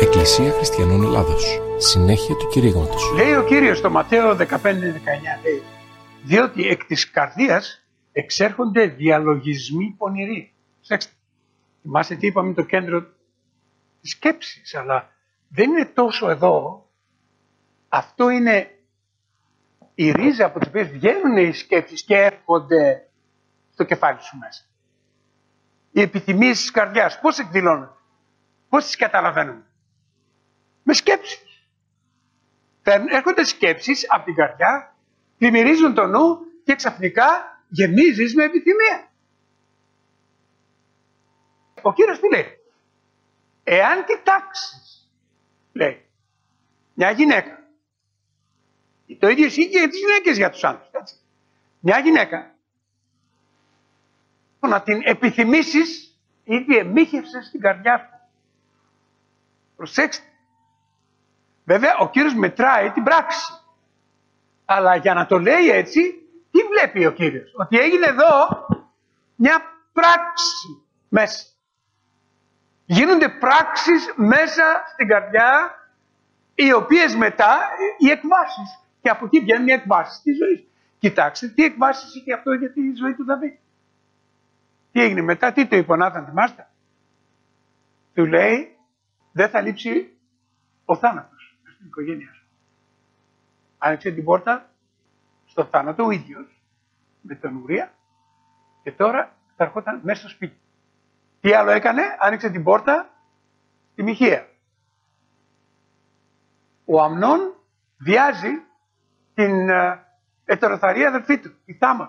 Εκκλησία Χριστιανών Ελλάδος. Συνέχεια του κηρύγματος. Λέει ο Κύριος στο Ματθαίο 15-19, λέει, διότι εκ της καρδίας εξέρχονται διαλογισμοί πονηροί. Προσέξτε, θυμάστε τι είπαμε, το κέντρο της σκέψης, αλλά δεν είναι τόσο εδώ. Αυτό είναι η ρίζα από τις οποίες βγαίνουν οι σκέψεις και έρχονται στο κεφάλι σου μέσα. Οι επιθυμίες της καρδιάς, πώς εκδηλώνονται, πώς τις καταλαβαίνουμε? Με σκέψεις. Έρχονται σκέψεις από την καρδιά, πλημμυρίζουν το νου και ξαφνικά γεμίζεις με επιθυμία. Ο Κύριος τι λέει? Εάν κοιτάξεις, λέει, μια γυναίκα, το ίδιο ισχύει και για τις γυναίκες για τους άντρες, έτσι. Μια γυναίκα, να την επιθυμήσεις, ήδη εμίχευσες στην καρδιά σου. Προσέξτε. Βέβαια ο Κύριος μετράει την πράξη. Αλλά για να το λέει έτσι, τι βλέπει ο Κύριος? Ότι έγινε εδώ μια πράξη μέσα. Γίνονται πράξεις μέσα στην καρδιά, οι οποίες μετά οι εκβάσεις. Και από εκεί βγαίνουν οι εκβάσεις της ζωής. Κοιτάξτε τι εκβάσεις είχε αυτό για τη ζωή του Δαβίδ. Τι έγινε μετά, τι το είπε ο Νάθαν, θυμάστε? Του λέει, δεν θα λείψει ο θάνατος στην οικογένειά σου. Άνοιξε την πόρτα στο θάνατο ο ίδιος με τον Ουρία και τώρα θα ερχόταν μέσα στο σπίτι. Τι άλλο έκανε? Άνοιξε την πόρτα στη Μιχαία. Ο Αμνών βιάζει την ετεροθαρή αδελφή του, η Θάμαρ.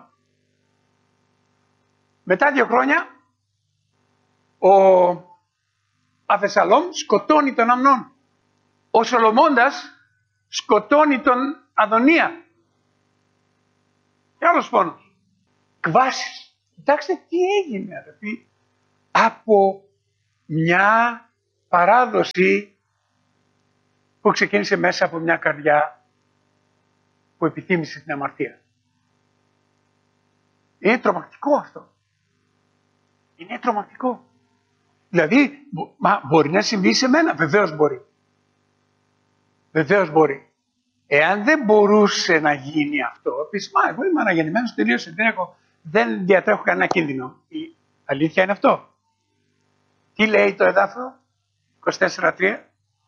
Μετά 2 χρόνια ο Αβεσαλόμ σκοτώνει τον Αμνών. Ο Σολομώντας σκοτώνει τον Αδωνία. Και άλλος πόνος. Κβάσεις. Κοιτάξτε τι έγινε, αδελφοί, από μια παράδοση που ξεκίνησε μέσα από μια καρδιά που επιθύμησε την αμαρτία. Είναι τρομακτικό αυτό. Είναι τρομακτικό. Δηλαδή, μπορεί να συμβεί σε μένα. Βεβαίως μπορεί. Βεβαίως μπορεί. Εάν δεν μπορούσε να γίνει αυτό, πεις, εγώ είμαι αναγεννημένος, τελείωσε, δεν διατρέχω κανένα κίνδυνο. Η αλήθεια είναι αυτό. Τι λέει το εδάφιο 24:3?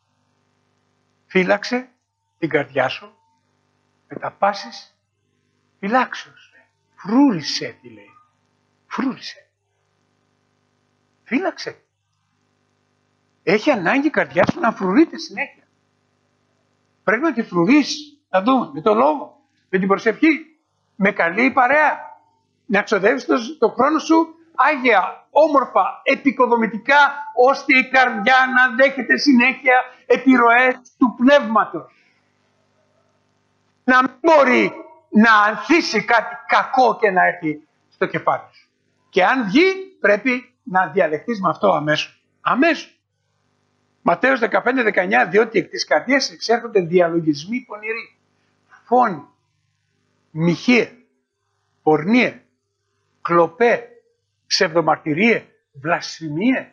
Φύλαξε την καρδιά σου με τα πάσης φυλάξεως. Φρούρισε, τι λέει. Φρούρισε. Φύλαξε. Έχει ανάγκη η καρδιά σου να φρουρείται συνέχεια. Πρέπει να τη φρουρείς, να δούμε, με το λόγο, με την προσευχή, με καλή παρέα. Να ξοδεύεις το χρόνο σου άγια, όμορφα, επικοδομητικά, ώστε η καρδιά να δέχεται συνέχεια επιρροές του πνεύματος. Να μην μπορεί να ανθίσει κάτι κακό και να έρθει στο κεφάλι σου. Και αν βγει, πρέπει να διαλεχθείς με αυτό αμέσως. Αμέσως. Ματθαίος 15-19, διότι εκ της καρδιάς εξέρχονται διαλογισμοί πονηροί, φόνοι, μοιχεία, πορνεία, κλοπέ, ψευδομαρτυρία, βλασφημία.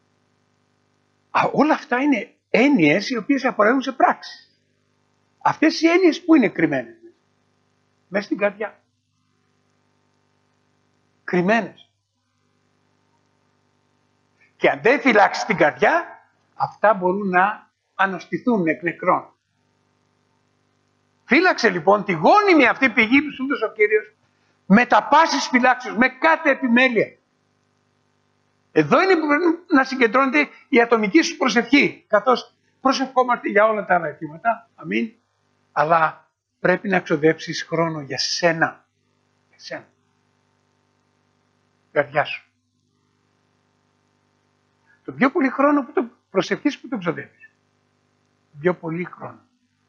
Όλα αυτά είναι έννοιες οι οποίες απορρέουν σε πράξεις. Αυτές οι έννοιες που είναι κρυμμένες? Μέσα στην καρδιά. Κρυμμένες. Και αν δεν φυλάξεις την καρδιά, αυτά μπορούν να αναστηθούν εκ νεκρών. Φύλαξε λοιπόν τη γόνιμη αυτή πηγή που σου έδωσε ο Κύριος με τα πάσης φυλάξεως, με κάθε επιμέλεια. Εδώ είναι που πρέπει να συγκεντρώνεται η ατομική σου προσευχή, καθώς προσευχόμαστε για όλα τα άλλα αιτήματα, αμήν, αλλά πρέπει να ξοδέψεις χρόνο για σένα. Για σένα. Καρδιά σου. Το πιο πολύ χρόνο που το προσευχείς, που το ξοδεύεις. Το πιο πολύ χρόνο.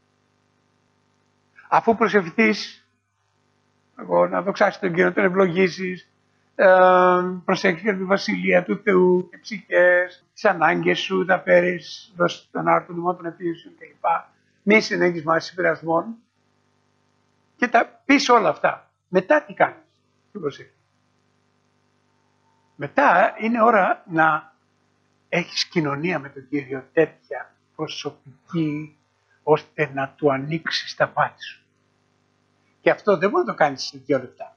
Αφού προσευχηθείς, να δοξάσεις τον Κύριο, τον ευλογήσεις, προσέχεις για τη βασιλεία του Θεού, τις ψυχές, τις ανάγκες σου, τα φέρεις, δώσεις τον άρτο του μότων επίουσιων κλπ. Μη συνέχεις μάθηση πειρασμών και τα πεις όλα αυτά. Μετά τι κάνεις? Τι προσέχεις? Μετά είναι ώρα να έχεις κοινωνία με τον Κύριο τέτοια προσωπική, ώστε να του ανοίξεις τα μάτια σου. Και αυτό δεν μπορεί να το κάνεις σε 2 λεπτά.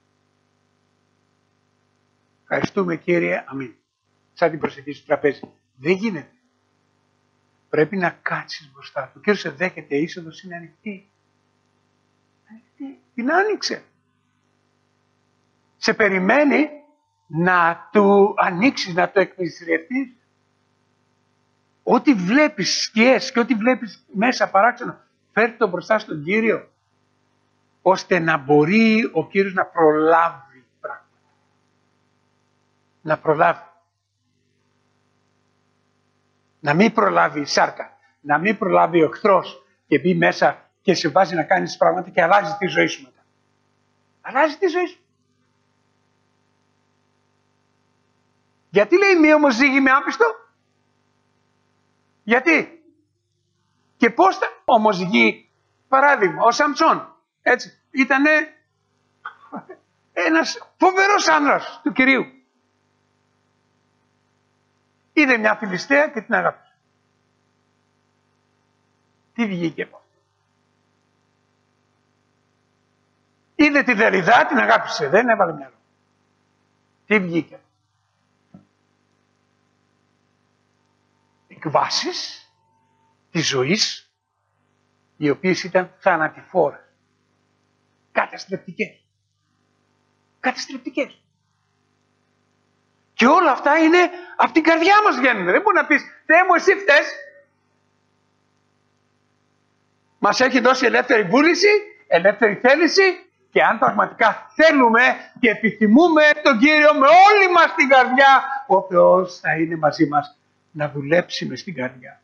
Ευχαριστούμε Κύριε, αμήν. Σαν την προσευχή στο τραπέζι. Δεν γίνεται. Πρέπει να κάτσεις μπροστά του. Ο Κύριος σε δέχεται, η είσοδος είναι ανοιχτή. Την άνοιξε. Σε περιμένει να του ανοίξεις, να το εκμυστηρευτείς. Ό,τι βλέπεις σκιές και ό,τι βλέπεις μέσα παράξενο, φέρτε το μπροστά στον Κύριο, ώστε να μπορεί ο Κύριος να προλάβει πράγματα. Να προλάβει. Να μην προλάβει η σάρκα, να μην προλάβει ο εχθρός και μπει μέσα και σε βάζει να κάνεις πράγματα και αλλάζει τη ζωή σου μετά. Αλλάζει τη ζωή σου. Γιατί λέει μη ομοζύγη με άπιστο? Γιατί? Και πώς θα ομοζυγεί, παράδειγμα, ο Σαμψόν, έτσι, ήτανε ένας φοβερός άνδρας του Κυρίου. Είδε μια Φιλιστέα και την αγάπησε. Τι βγήκε από αυτό? Είδε τη Δελιδά, την αγάπησε, δεν έβαλε μυαλό. Τι βγήκε? Εκβάσεις της ζωής, οι οποίες ήταν θανατηφόρες. Καταστρεπτικές. Καταστρεπτικές. Και όλα αυτά είναι από την καρδιά μας βγαίνουν. Δεν μπορεί να πεις, Θεέ μου εσύ φταίς. Μας έχει δώσει ελεύθερη βούληση, ελεύθερη θέληση, και αν πραγματικά θέλουμε και επιθυμούμε τον Κύριο με όλη μας την καρδιά, ο Θεός θα είναι μαζί μας να δουλέψει μες στην καρδιά.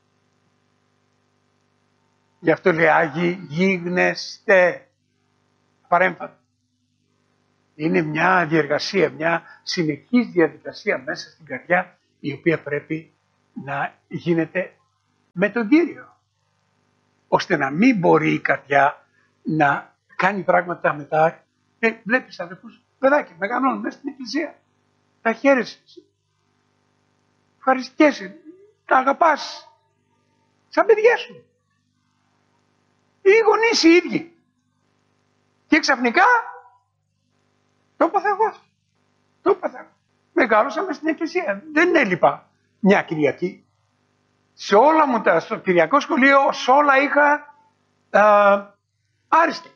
Γι' αυτό λέει Άγιοι γίγνεστε. Παρέμφατα. Είναι μια διεργασία, μια συνεχής διαδικασία μέσα στην καρδιά, η οποία πρέπει να γίνεται με τον Κύριο. Ώστε να μην μπορεί η καρδιά να κάνει πράγματα μετά. Βλέπεις αδερφούς, παιδάκια, μεγαλώνουν μέσα στην εκκλησία. Τα χαίρεσαι. Ευχαριστιέσαι. Τα αγαπάς. Σαν παιδιά σου. Οι γονείς οι ίδιοι. Και ξαφνικά το έπαθα εγώ. Το έπαθα. Μεγάλωσα μες στην εκκλησία. Δεν έλειπα μια Κυριακή. Σε όλα μου τα, στο Κυριακό σχολείο, σε όλα είχα άριστα.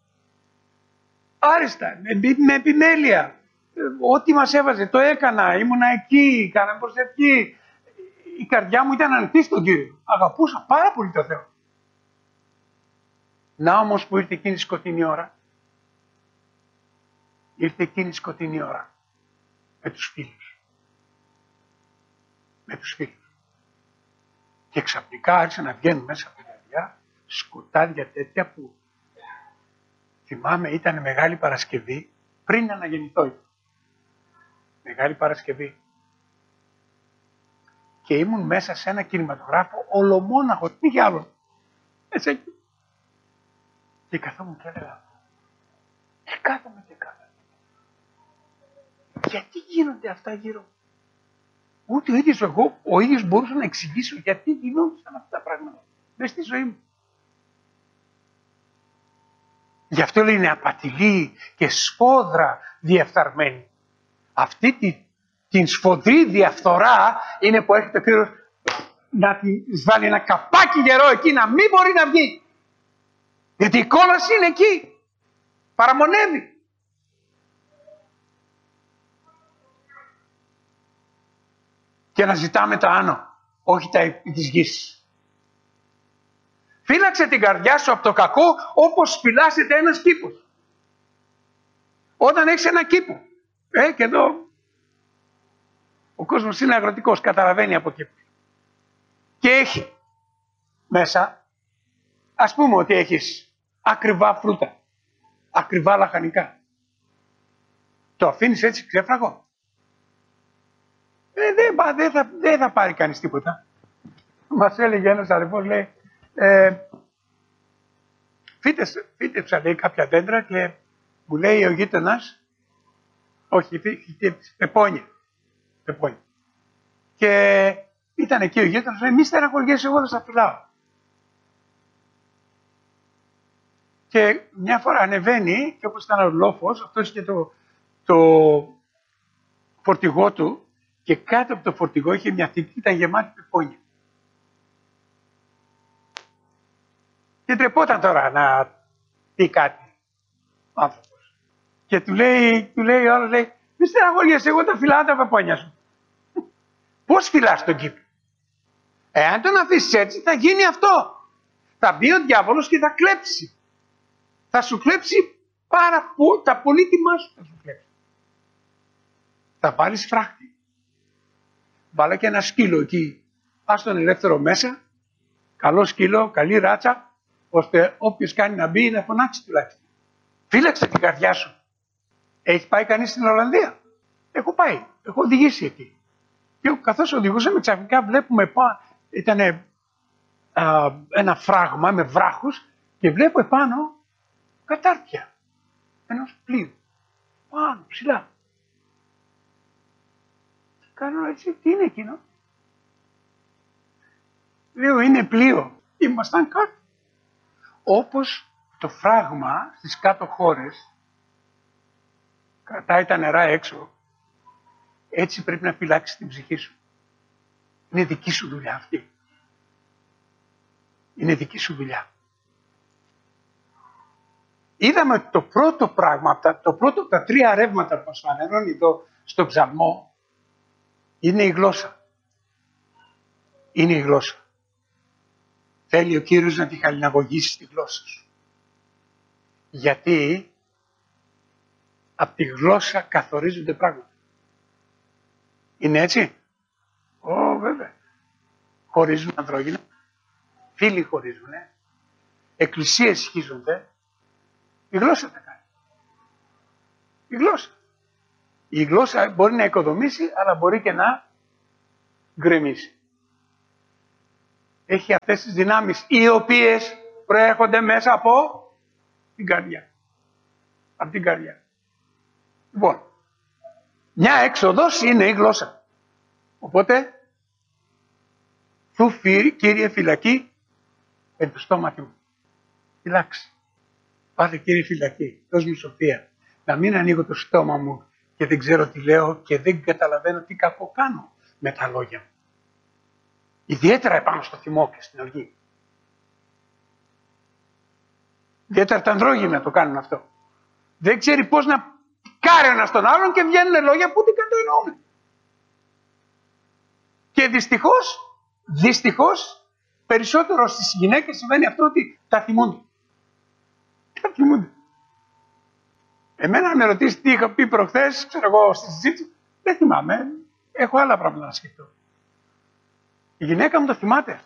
Άριστα, με επιμέλεια. Ό,τι μας έβαζε, το έκανα. Ήμουνα εκεί, κάναμε προσευχή. Η καρδιά μου ήταν ανοιχτή στον Κύριο. Αγαπούσα πάρα πολύ το Θεό. Να όμως που ήρθε εκείνη η σκοτεινή ώρα. Ήρθε εκείνη η σκοτεινή ώρα. Με τους φίλους. Με τους φίλους. Και ξαφνικά άρχισαν να βγαίνουν μέσα από την καρδιά σκοτάδια τέτοια που θυμάμαι ήταν Μεγάλη Παρασκευή πριν αναγεννηθώ. Μεγάλη Παρασκευή. Και ήμουν μέσα σε ένα κινηματογράφο ολομόναχο, τι είχε άλλον. Μέσα εκεί. Και καθόμουν και έλεγα, κάθομαι και κάθομαι. Γιατί γίνονται αυτά γύρω? Ούτε ο ίδιος εγώ, ο ίδιος μπορούσα να εξηγήσω γιατί γινόντουσαν αυτά τα πράγματα μες στη ζωή μου. Γι' αυτό λέει είναι απατηλή και σφόδρα διαφθαρμένη. Αυτή την σφοδρή διαφθορά είναι που έρχεται ο Κύριος να της βάλει ένα καπάκι γερό εκεί, να μην μπορεί να βγει. Γιατί η κόλαση είναι εκεί. Παραμονεύει. Και να ζητάμε τα άνω, όχι τα της γης. Φύλαξε την καρδιά σου από το κακό όπως φυλάσσεται ένας κήπος. Όταν έχεις ένα κήπο, και εδώ ο κόσμος είναι αγροτικός, καταλαβαίνει από κήπο. Και έχει μέσα, ας πούμε ότι έχεις ακριβά φρούτα, ακριβά λαχανικά. Το αφήνεις έτσι ξέφραγο? Δεν θα πάρει κανείς τίποτα. Μας έλεγε ένας αδερφός, λέει, φύτεψα λέει κάποια δέντρα και μου λέει ο γείτονας, όχι, πεπόνια. Και ήταν εκεί ο γείτονας, λέει, μη στεναχωριέσαι, εγώ θα στα φυλάω. Και μια φορά ανεβαίνει και όπως ήταν ο λόφος, αυτός είχε το φορτηγό του και κάτω από το φορτηγό είχε μια θήκη, ήταν γεμάτη πεπόνια. Και τρεπόταν τώρα να πει κάτι ο άνθρωπος. Και του λέει ο άλλος, λέει, μη στεναχωριέσαι, εγώ τα φυλάω τα πεπόνια σου. Πώς φυλάς τον κήπο? Εάν τον αφήσεις έτσι θα γίνει αυτό. Θα μπει ο διάβολος και θα κλέψει. Θα σου κλέψει τα πολύτιμά σου θα σου κλέψει. Θα βάλεις φράχτη. Βάλε και ένα σκύλο εκεί. Πας τον ελεύθερο μέσα. Καλό σκύλο, καλή ράτσα. Ώστε όποιος κάνει να μπει να φωνάξει τουλάχιστον. Φύλαξε την καρδιά σου. Έχει πάει κανείς στην Ολλανδία? Έχω πάει. Έχω οδηγήσει εκεί. Και καθώς οδηγούσαμε ξαφνικά βλέπουμε ήταν ένα φράγμα με βράχους και βλέπω επάνω κατάρτια ενός πλοίου. Πάνω, ψηλά. Και κάνω έτσι, τι είναι εκείνο? Λέω, είναι πλοίο. Ήμασταν κάτω. Όπως το φράγμα στις κάτω χώρες κρατάει τα νερά έξω, έτσι πρέπει να φυλάξεις την ψυχή σου. Είναι δική σου δουλειά αυτή. Είναι δική σου δουλειά. Είδαμε το πρώτο πράγμα, το πρώτο από τα τρία ρεύματα που μας φανερώνει εδώ στο ψαλμό, είναι η γλώσσα. Είναι η γλώσσα. Θέλει ο Κύριος να τη χαλιναγωγήσει τη γλώσσα σου. Γιατί από τη γλώσσα καθορίζονται πράγματα. Είναι έτσι? Βέβαια. Χωρίζουν ανδρόγυνα. Φίλοι χωρίζουν. Εκκλησίες σχίζονται. Η γλώσσα τα κάνει. Η γλώσσα. Η γλώσσα μπορεί να οικοδομήσει, αλλά μπορεί και να γκρεμίσει. Έχει αυτές τις δυνάμεις, οι οποίες προέρχονται μέσα από την καρδιά. Από την καρδιά. Λοιπόν, μια έξοδος είναι η γλώσσα. Οπότε, Κύριε φυλακή, εν το στόμα μου. Φυλάξει. Πάρε Κύριε φυλακή, δώσ' μου σοφία. Να μην ανοίγω το στόμα μου και δεν ξέρω τι λέω και δεν καταλαβαίνω τι κακό κάνω με τα λόγια μου. Ιδιαίτερα επάνω στο θυμό και στην οργή. Ιδιαίτερα τα ανδρόγυνα το κάνουν αυτό. Δεν ξέρει πώς να κάρει ένας τον άλλον και βγαίνουν λόγια που δεν κατανοούν. Και δυστυχώς, περισσότερο στις γυναίκες συμβαίνει αυτό ότι τα θυμούνται. Τα θυμούνται. Εμένα αν με ρωτήσει τι είχα πει προχθές, ξέρω εγώ στη συζήτηση, δεν θυμάμαι. Έχω άλλα πράγματα να σκεφτώ. Η γυναίκα μου το θυμάται.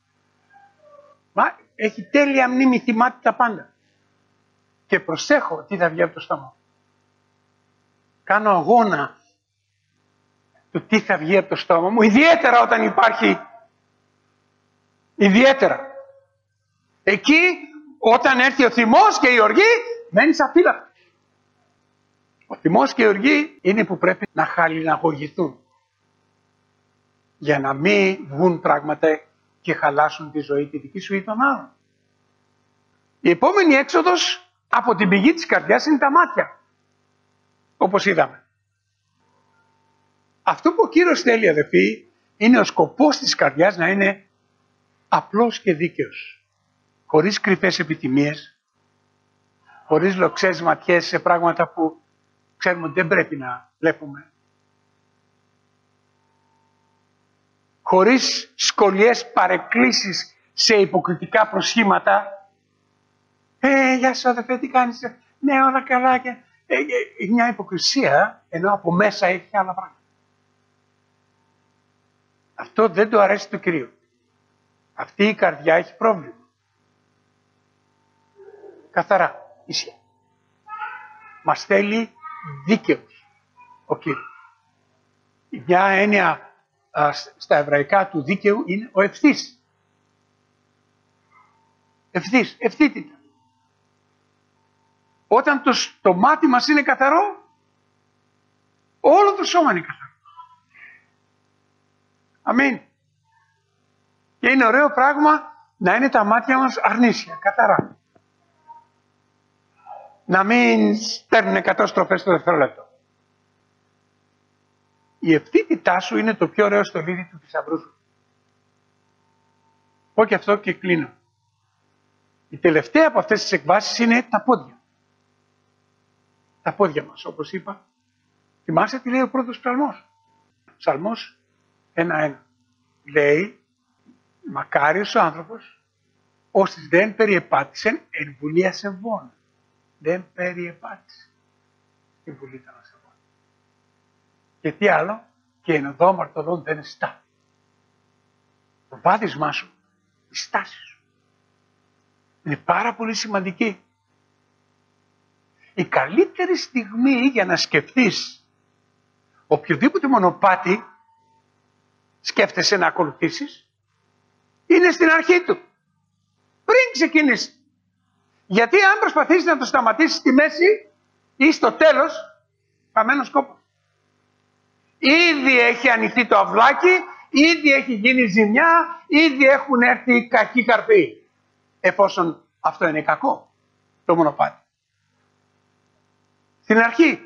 Μα έχει τέλεια μνήμη, θυμάται τα πάντα. Και προσέχω τι θα βγει από το στόμα. Κάνω αγώνα του τι θα βγει από το στόμα μου, ιδιαίτερα όταν υπάρχει. Ιδιαίτερα. Εκεί όταν έρθει ο θυμός και η οργή, μένεις αφύλακτος. Ο θυμός και η οργή είναι που πρέπει να χαλιναγωγηθούν. Για να μην βγουν πράγματα και χαλάσουν τη ζωή τη δική σου ή των άλλων. Η επόμενη έξοδος από την πηγή της καρδιάς είναι τα μάτια. Όπως είδαμε. Αυτό που ο Κύριος θέλει, αδελφοί, είναι ο σκοπός της καρδιάς να είναι απλός και δίκαιος. Χωρίς κρυφές επιτιμίες, χωρίς λοξές ματιές σε πράγματα που ξέρουμε ότι δεν πρέπει να βλέπουμε. Χωρίς σκολιές παρεκκλήσεις σε υποκριτικά προσχήματα. Γεια σου αδερφέ, τι κάνεις? Ναι, όλα καλά. Και μια υποκρισία, ενώ από μέσα έχει άλλα πράγματα. Αυτό δεν του αρέσει το Κυρίο. Αυτή η καρδιά έχει πρόβλημα. Καθαρά, ίσια. Μας θέλει δίκαιος ο Κύριος. Μια έννοια στα εβραϊκά του δίκαιου είναι ο ευθύς. Ευθύς, ευθύτητα. Όταν το μάτι μας είναι καθαρό, όλο το σώμα είναι καθαρό. Αμήν. Και είναι ωραίο πράγμα να είναι τα μάτια μας αρνήσια, καθαρά. να μην παίρνουν 100 στροφές το δευτερόλεπτο. Η ευθύτητά σου είναι το πιο ωραίο στολίδι του θησαυρού σου. Πω και αυτό και κλείνω. Η τελευταία από αυτές τις εκβάσεις είναι τα πόδια. Τα πόδια μας, όπως είπα. Θυμάστε τι λέει ο πρώτος ψαλμός. Ψαλμός 1-1. Λέει, μακάριος ο άνθρωπος, όσοι δεν περιεπάτησεν εν βουλή ασεβών. Δεν περιεπάτησε την βουλή των ασεβών. Και τι άλλο, και εν οδό αμαρτωλών δεν εστά. Το βάδισμά σου, η στάση σου, είναι πάρα πολύ σημαντική. Η καλύτερη στιγμή για να σκεφτείς οποιοδήποτε μονοπάτι σκέφτεσαι να ακολουθήσεις, είναι στην αρχή του. Πριν ξεκινήσει. Γιατί αν προσπαθήσεις να το σταματήσεις στη μέση ή στο τέλος, χαμένος κόπος. Ήδη έχει ανοιχτεί το αυλάκι, ήδη έχει γίνει ζημιά, ήδη έχουν έρθει κακοί καρποί. Εφόσον αυτό είναι κακό, το μονοπάτι. Στην αρχή.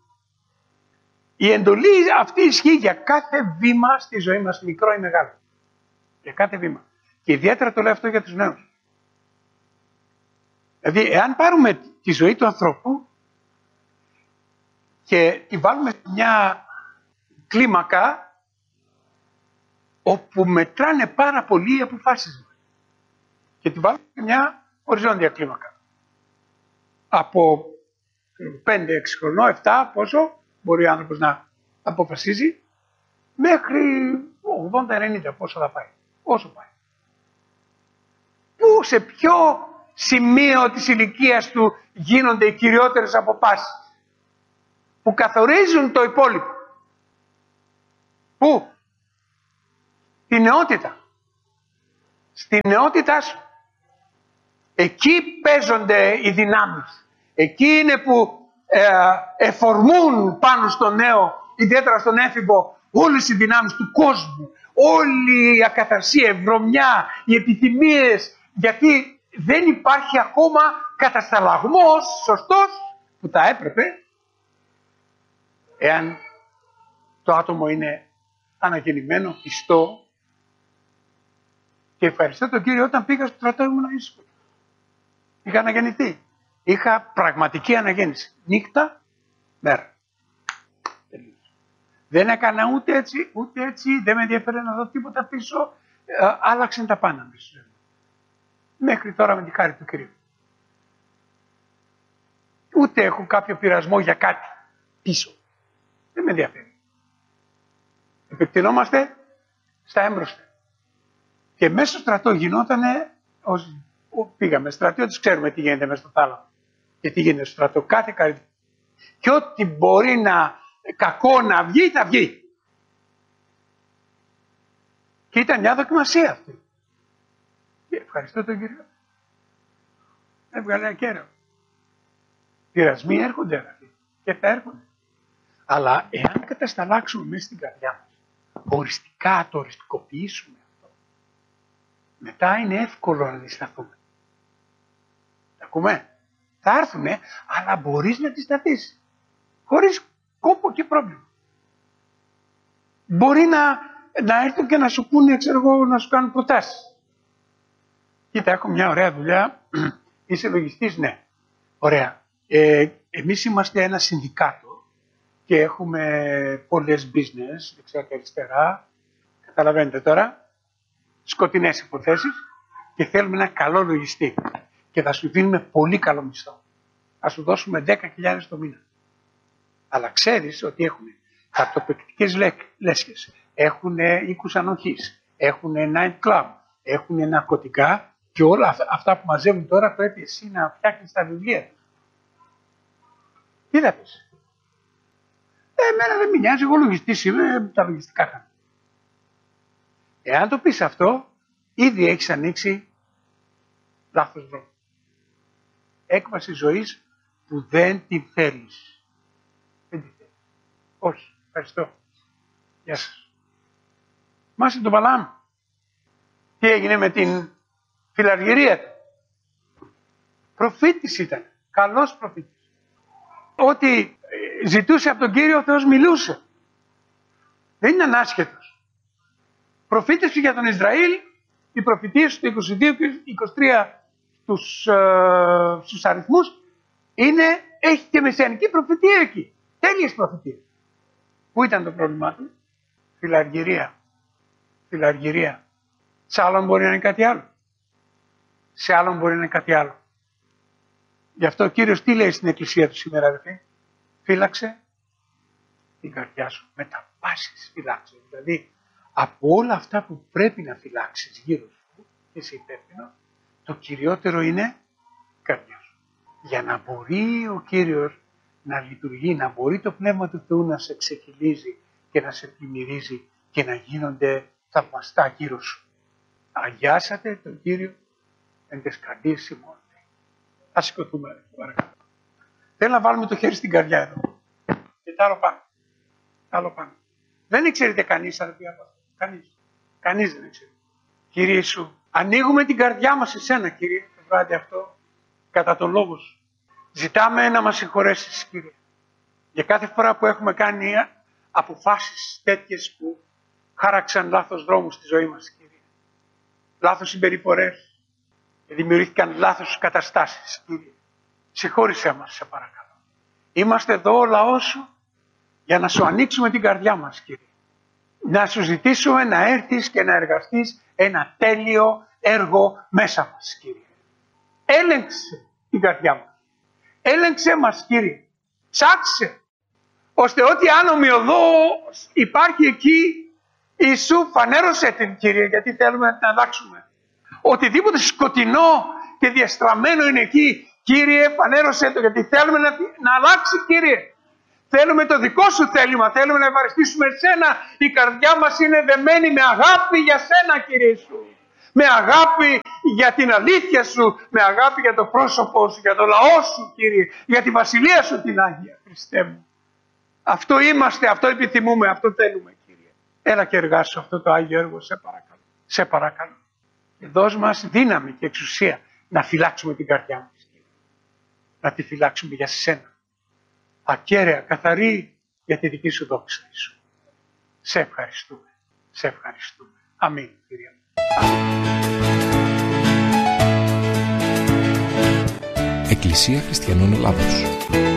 Η εντολή αυτή ισχύει για κάθε βήμα στη ζωή μας, μικρό ή μεγάλο. Για κάθε βήμα. Και ιδιαίτερα το λέω αυτό για τους νέους. Δηλαδή, εάν πάρουμε τη ζωή του ανθρώπου και τη βάλουμε σε μια κλίμακα όπου μετράνε πάρα πολύ οι αποφάσεις μας. Και τη βάλουμε σε μια οριζόντια κλίμακα. Από 5-6 χρονών, 7, πόσο μπορεί ο άνθρωπος να αποφασίζει, μέχρι 80-90, πόσο θα πάει. Όσο πάει. Πού, σε ποιο σημείο της ηλικίας του γίνονται οι κυριότερες αποφάσεις που καθορίζουν το υπόλοιπο. Πού? Στη νεότητα. Στη νεότητά σου. Εκεί παίζονται οι δυνάμεις. Εκεί είναι που εφορμούν πάνω στο νέο, ιδιαίτερα στον έφηβο, όλες οι δυνάμεις του κόσμου. Όλη η ακαθαρσία, η βρωμιά, οι επιθυμίες. Γιατί δεν υπάρχει ακόμα κατασταλαγμός σωστός που θα έπρεπε, εάν το άτομο είναι αναγεννημένο, πιστό. Και ευχαριστώ τον Κύριο, όταν πήγα στο στρατό ήμουν ήσυχος. Είχα αναγεννηθεί. Είχα πραγματική αναγέννηση. Νύχτα, μέρα. Δεν έκανα ούτε έτσι, ούτε έτσι. Δεν με ενδιαφέρε να δω τίποτα πίσω. Άλλαξαν τα πάντα μέσα. Μέχρι τώρα με τη χάρη του Κυρίου. Ούτε έχω κάποιο πειρασμό για κάτι πίσω. Δεν με ενδιαφέρει. Επεκτηνόμαστε στα έμπροστα. Και μέσα στο στρατό γινότανε, πήγαμε στρατιώτες, ξέρουμε τι γίνεται μέσα στο θάλαμο. Και τι γίνεται στο στρατό. Κάθε καρδιά. Και ό,τι μπορεί να κακό να βγει, θα βγει. Και ήταν μια δοκιμασία αυτή. Και ευχαριστώ τον Κύριο. Έβγαλε ένα κέραιο. Πειρασμοί έρχονται αγαπητοί. Και θα έρχονται. Αλλά εάν κατασταλάξουμε μέσα στην καρδιά μας, οριστικά το οριστικοποιήσουμε αυτό, μετά είναι εύκολο να αντισταθούμε. Τα ακούμε. Θα έρθουνε, αλλά μπορείς να αντισταθείς. Χωρίς κόπο και πρόβλημα. Μπορεί να έρθουν και να σου πούνε, ξέρω εγώ, να σου κάνουν προτάσεις. Κοίτα, έχω μια ωραία δουλειά. Είσαι λογιστής, ναι. Ωραία. Εμείς είμαστε ένα συνδικάτο και έχουμε πολλές business, δεξιά και αριστερά. Καταλαβαίνετε τώρα. Σκοτεινές υποθέσεις και θέλουμε ένα καλό λογιστή. Και θα σου δίνουμε πολύ καλό μισθό. Θα σου δώσουμε 10.000 το μήνα. Αλλά ξέρεις ότι έχουν χαρτοπαικτικές λέσχες, έχουν οίκους ανοχής, έχουν night club, έχουν ναρκωτικά και όλα αυτά που μαζεύουν τώρα πρέπει εσύ να φτιάχνεις τα βιβλία. Τι θα πεις? Εμένα δεν με νοιάζει, εγώ λογιστής είμαι, τα λογιστικά κάνω. Εάν το πεις αυτό, ήδη έχεις ανοίξει λάθος δρόμο. Έκβαση ζωής που δεν την θέλεις. Δεν την θέλεις. Όχι. Ευχαριστώ. Γεια σας. Μάσε τον Παλάμ. Τι έγινε με την φιλαργυρία του? Προφήτης ήταν. Καλός προφήτης. ό,τι ζητούσε από τον Κύριο ο Θεός μιλούσε. Δεν ήταν άσχετος. Προφήτευση για τον Ισραήλ, οι προφητείες του 22 και 23 στους αριθμούς, έχει και μεσαιανική προφητεία εκεί. Τέλειες προφητείες. Πού ήταν το πρόβλημά του? Φιλαργυρία. Σε άλλον μπορεί να είναι κάτι άλλο. Γι' αυτό ο Κύριος τι λέει στην Εκκλησία του σήμερα, αδελφοί? Φύλαξε την καρδιά σου. Με τα πάσης φυλάξε. Δηλαδή, από όλα αυτά που πρέπει να φυλάξεις γύρω σου, είσαι υπεύθυνο, το κυριότερο είναι η καρδιά σου. Για να μπορεί ο Κύριος να λειτουργεί, να μπορεί το Πνεύμα του Θεού να σε ξεχυλίζει και να σε πλημμυρίζει και να γίνονται θαυμαστά γύρω σου. Αγιάσατε τον Κύριο εν τες καρδίες ημών. Ας σηκωθούμε, παρακαλώ. Θέλω να βάλουμε το χέρι στην καρδιά εδώ. Και τ' άλλο πάνω. Δεν εξαιρείται κανείς, αδελφοί, από αυτό. Κανείς δεν εξαιρείται. Κύριε Ιησού, ανοίγουμε την καρδιά μας σε σένα, Κύριε, το βράδυ αυτό, κατά τον λόγο σου. Ζητάμε να μας συγχωρέσεις, Κύριε, για κάθε φορά που έχουμε κάνει αποφάσεις τέτοιες που χάραξαν λάθος δρόμους στη ζωή μας, Κύριε. Λάθος συμπεριφορές. Δημιουργήθηκαν λάθος καταστάσεις, Κύριε. Συγχώρησέ μας, σε παρακαλώ. Είμαστε εδώ ο λαός σου για να σου ανοίξουμε την καρδιά μας, Κύριε. Να σου ζητήσουμε να έρθεις και να εργαστείς ένα τέλειο έργο μέσα μας, Κύριε. Έλεγξε την καρδιά μας. Έλεγξε μας, Κύριε. Ψάξε, ώστε ό,τι άνομη οδό υπάρχει εκεί, Ιησού, φανέρωσε την, Κύριε, γιατί θέλουμε να την αλλάξουμε. Οτιδήποτε σκοτεινό και διαστραμμένο είναι εκεί, Κύριε, φανέρωσε το, γιατί θέλουμε να αλλάξει, Κύριε. Θέλουμε το δικό σου θέλημα, θέλουμε να ευχαριστήσουμε εσένα. Η καρδιά μας είναι δεμένη με αγάπη για σένα, Κύριε σου. Με αγάπη για την αλήθεια σου, με αγάπη για το πρόσωπό σου, για το λαό σου, Κύριε, για τη βασιλεία σου την Άγια, Χριστέ μου. Αυτό είμαστε, αυτό επιθυμούμε, αυτό θέλουμε, Κύριε. Έλα και εργάσου αυτό το Άγιο έργο, σε παρακαλώ. Σε παρακαλώ. Και δώσ' μας δύναμη και εξουσία να φυλάξουμε την καρδιά μας, Κύριε. Να τη φυλάξουμε για σένα. Ακέραια, καθαρή για τη δική σου δόξα, Ιησού. Σε ευχαριστούμε. Σε ευχαριστούμε. Αμήν, Κύριε. Εκκλησία Χριστιανών Ελλάδος.